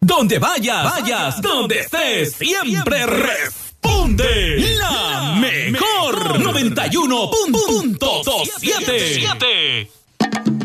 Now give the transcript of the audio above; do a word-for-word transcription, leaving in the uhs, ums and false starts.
Donde vayas, vayas, donde estés, siempre responde la mejor noventa y uno punto siete.